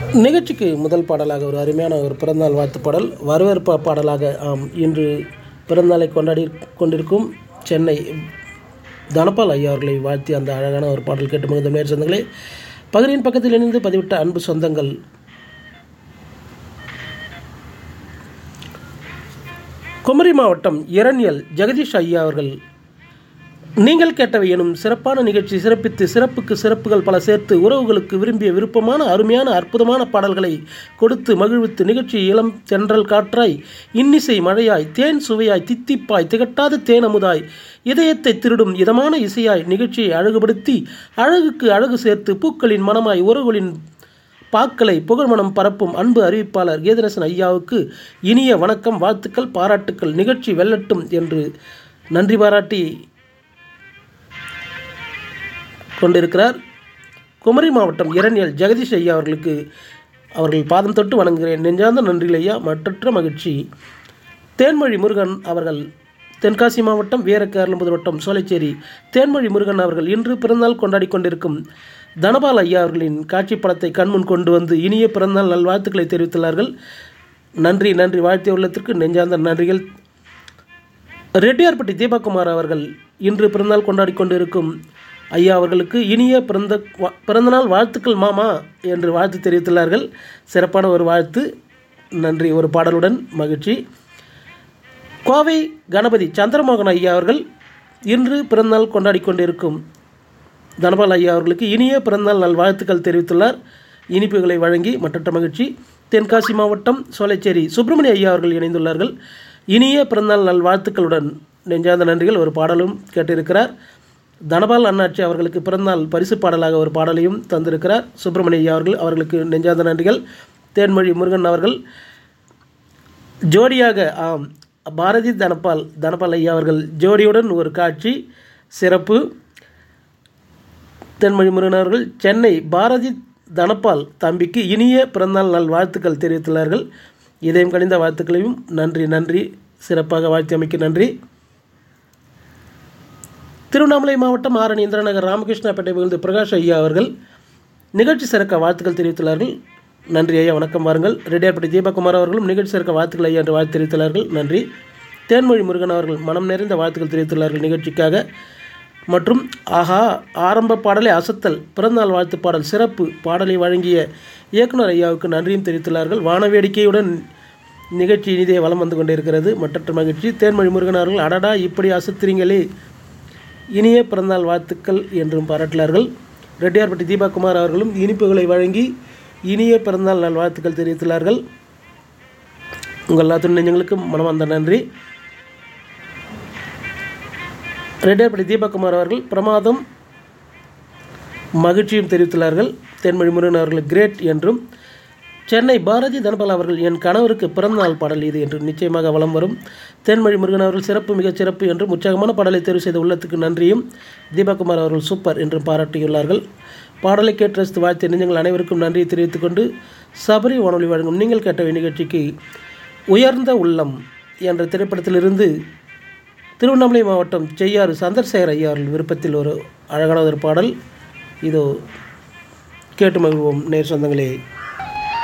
நிகழ்ச்சிக்கு முதல் பாடலாக ஒரு அருமையான ஒரு பிறந்தநாள் வாழ்த்து பாடல், வரவேற்பு பாடலாக இன்று பிறந்தநாளை கொண்டாடி கொண்டிருக்கும் சென்னை தனபால் ஐயா அவர்களை வாழ்த்தி அந்த அழகான ஒரு பாடல் கேட்டு மகிழ்ந்த நேர் சொந்தங்களே, பகுதியின் பக்கத்தில் இணைந்து பதிவிட்ட அன்பு சொந்தங்கள், குமரி மாவட்டம் இரணியல் ஜெகதீஷ் ஐயா அவர்கள் நீங்கள் கேட்டவை எனும் சிறப்பான நிகழ்ச்சி சிறப்பித்து சிறப்புக்கு சிறப்புகள் பல சேர்த்து உறவுகளுக்கு விரும்பிய விருப்பமான அருமையான அற்புதமான பாடல்களை கொடுத்து மகிழ்வித்து நிகழ்ச்சி இளம் தென்றல் காற்றாய் இன்னிசை மழையாய் தேன் சுவையாய் தித்திப்பாய் திகட்டாத தேனமுதாய் இதயத்தை திருடும் இதமான இசையாய் நிகழ்ச்சியை அழகுபடுத்தி அழகுக்கு அழகு சேர்த்து பூக்களின் மனமாய் உறவுகளின் பாக்களை புகழ்மனம் பரப்பும் அன்பு அறிவிப்பாளர் கீதரசன் ஐயாவுக்கு இனிய வணக்கம், வாழ்த்துக்கள், பாராட்டுக்கள், நிகழ்ச்சி வெல்லட்டும் என்று நன்றி பாராட்டி கொண்டிருக்கிறார். குமரி மாவட்டம் இரணியல் ஜெகதீஷ் ஐயா அவர்களுக்கு அவர்கள் பாதம் தொட்டு வணங்குகிறேன். நெஞ்சார்ந்த நன்றிகள் ஐயா, மற்றற்ற மகிழ்ச்சி. தேன்மொழி முருகன் அவர்கள் தென்காசி மாவட்டம் வீரகேரளம்புதூர் வட்டம் சோலைச்சேரி தேன்மொழி முருகன் அவர்கள் இன்று பிறந்தநாள் கொண்டாடி கொண்டிருக்கும் தனபால் ஐயா அவர்களின் காட்சி படத்தை கண்முன் கொண்டு வந்து இனிய பிறந்தநாள் நல்வாழ்த்துக்களை தெரிவித்துள்ளார்கள். நன்றி நன்றி, வாழ்த்திய உள்ளத்திற்கு நெஞ்சார்ந்த நன்றிகள். ரெட்டியார்பட்டி தீபக்குமார் அவர்கள் இன்று பிறந்தநாள் கொண்டாடி கொண்டிருக்கும் ஐயா அவர்களுக்கு இனிய பிறந்தநாள் வாழ்த்துக்கள் மாமா என்று வாழ்த்து தெரிவித்துள்ளார்கள். சிறப்பான ஒரு வாழ்த்து, நன்றி. ஒரு பாடலுடன் மகிழ்ச்சி. கோவை கணபதி சந்திரமோகன் ஐயா அவர்கள் இன்று பிறந்தநாள் கொண்டாடி கொண்டிருக்கும் தனபால் ஐயா அவர்களுக்கு இனிய பிறந்தநாள் நல் வாழ்த்துக்கள் தெரிவித்துள்ளார். இனிப்புகளை வழங்கி மற்றற்ற மகிழ்ச்சி. தென்காசி மாவட்டம் சோலைச்சேரி சுப்பிரமணிய ஐயா அவர்கள் இணைந்துள்ளார்கள். இனிய பிறந்தநாள் நல் வாழ்த்துக்களுடன் நெஞ்சார்ந்த நன்றிகள். ஒரு பாடலும் கேட்டிருக்கிறார். தனபால் அண்ணாச்சி அவர்களுக்கு பிறந்தநாள் பரிசு பாடலாக ஒரு பாடலையும் தந்திருக்கிறார் சுப்பிரமணிய ஐயா அவர்களுக்கு நெஞ்சார்ந்த நன்றிகள். தேன்மொழி முருகன் அவர்கள் ஜோடியாக பாரதி தனபால் ஐயா அவர்கள் ஜோடியுடன் ஒரு காட்சி சிறப்பு. தேன்மொழி முருகன் அவர்கள் சென்னை பாரதி தனபால் தம்பிக்கு இனிய பிறந்தநாள் நல் வாழ்த்துக்கள் தெரிவித்துள்ளார்கள். இதயம் கனிந்த வாழ்த்துக்களையும் நன்றி நன்றி, சிறப்பாக வாழ்த்தி அமைக்க நன்றி. திருவண்ணாமலை மாவட்டம் ஆரணி இந்திரநகர் ராமகிருஷ்ணாப்பேட்டை பகுதி பிரகாஷ் ஐயா அவர்கள் நிகழ்ச்சி சிறக்க வாழ்த்துக்கள் தெரிவித்துள்ளார்கள். நன்றி ஐயா, வணக்கம் வாருங்கள். ரெட்டியார்பட்டி தீபக்குமார் அவர்களும் நிகழ்ச்சி சிறக்க வாழ்த்துக்கள் ஐயா என்று வாழ்த்து தெரிவித்துள்ளார்கள். நன்றி. தேன்மொழி முருகன் அவர்கள் மனம் நிறைந்த வாழ்த்துக்கள் தெரிவித்துள்ளார்கள் நிகழ்ச்சிக்காக. மற்றும் ஆஹா ஆரம்ப பாடலை அசத்தல், பிறந்தநாள் வாழ்த்து பாடல் சிறப்பு, பாடலை வழங்கிய இயக்குனர் ஐயாவுக்கு நன்றியும் தெரிவித்துள்ளார்கள். வானவேடிக்கையுடன் நிகழ்ச்சி இனிதே வலம் வந்து கொண்டிருக்கிறது, மற்றற்ற மகிழ்ச்சி. தேன்மொழி முருகன் அவர்கள் அடடா இப்படி அசத்துறீங்களே, இனிய பிறந்தநாள் வாழ்த்துக்கள் என்றும் பாராட்டினார்கள். ரெட்டியார்பட்டி தீபக்குமார் அவர்களும் இனிப்புகளை வழங்கி இனிய பிறந்தநாள் நல் வாழ்த்துக்கள் தெரிவித்துள்ளார்கள். உங்கள் எல்லா துணைஞர்களுக்கு மனமார்ந்த நன்றி. ரெட்டியார்பட்டி தீபக்குமார் அவர்கள் பிரமாதம் மகிழ்ச்சியும் தெரிவித்துள்ளார்கள். தேன்மொழி முருகன் அவர்கள் கிரேட் என்றும். சென்னை பாரதி தனபால் அவர்கள் என் கணவருக்கு பிறந்தநாள் பாடல் இது என்று நிச்சயமாக வலம் வரும். தேன்மொழி முருகன் அவர்கள் சிறப்பு, மிகச் சிறப்பு என்றும் உற்சாகமான பாடலை தேர்வு செய்த உள்ளத்துக்கு நன்றியும். தீபக்குமார் அவர்கள் சூப்பர் என்றும் பாராட்டியுள்ளார்கள். பாடலை கேட்டு ரசித்து வாழ்த்திய நெஞ்சங்கள் அனைவருக்கும் நன்றியை தெரிவித்துக் கொண்டு சபரி வானொலி வழங்கும் நீங்கள் கேட்டவை நிகழ்ச்சிக்கு உயர்ந்த உள்ளம் என்ற திரைப்படத்திலிருந்து திருவண்ணாமலை மாவட்டம் செய்யாறு சந்திரசேகர் ஐயா அவர்கள் விருப்பத்தில் ஒரு அழகான ஒரு பாடல் இதோ கேட்டு மகிழ்வோம் நேர் சொந்தங்களே.